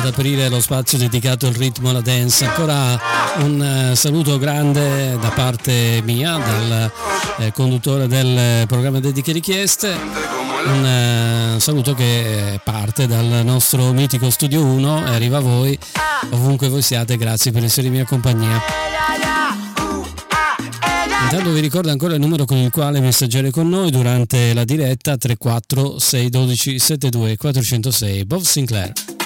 aprire lo spazio dedicato al ritmo, alla dance. Ancora un saluto grande da parte mia, dal conduttore del programma Dediche Richieste, un saluto che parte dal nostro mitico Studio 1 e arriva a voi ovunque voi siate. Grazie per essere in mia compagnia. Intanto vi ricordo ancora il numero con il quale messaggiare con noi durante la diretta: 34 612 72 406. Bob Sinclair.